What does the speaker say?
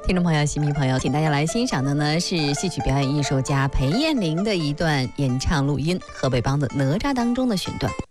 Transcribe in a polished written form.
听众朋友、新朋友，请大家来欣赏的呢是戏曲表演艺术家裴艳玲的一段演唱录音，河北梆子《哪吒》当中的选段。